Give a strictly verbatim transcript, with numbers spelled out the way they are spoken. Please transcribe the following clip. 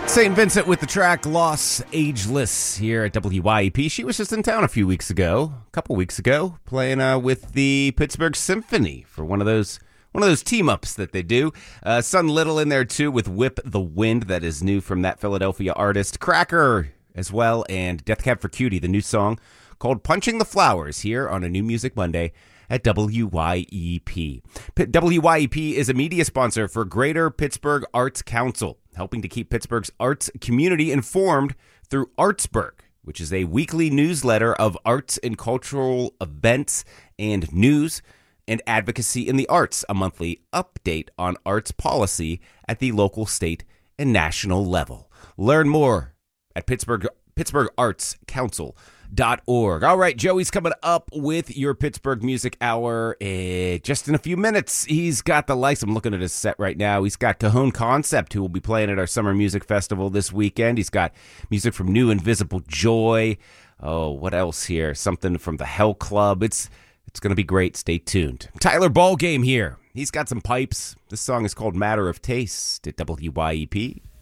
Saint Vincent with the track Los Ageless here at W Y E P. She was just in town a few weeks ago, a couple weeks ago, playing uh, with the Pittsburgh Symphony for one of those one of those team-ups that they do. Uh, Sun Little in there, too, with Whip the Wind. That is new from that Philadelphia artist. Cracker as well, and Death Cab for Cutie, the new song called Punching the Flowers here on A New Music Monday at W Y E P. P- W Y E P is a media sponsor for Greater Pittsburgh Arts Council, helping to keep Pittsburgh's arts community informed through Artsburg, which is a weekly newsletter of arts and cultural events and news and advocacy in the arts, a monthly update on arts policy at the local, state, and national level. Learn more at Pittsburgh Pittsburgh Arts Council dot org. All right, Joey's coming up with your Pittsburgh Music Hour uh, just in a few minutes. He's got the lights. I'm looking at his set right now. He's got Cajon Concept, who will be playing at our Summer Music Festival this weekend. He's got music from New Invisible Joy. Oh, what else here? Something from the Hell Club. It's it's going to be great. Stay tuned. Tyler Ballgame here. He's got some pipes. This song is called Matter of Taste at W Y E P.